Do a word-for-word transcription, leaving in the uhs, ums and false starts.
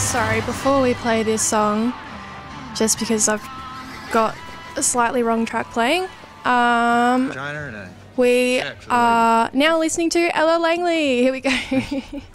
Sorry, before we play this song, just because I've got a slightly wrong track playing, um, we are now listening to Ella Langley. Here we go.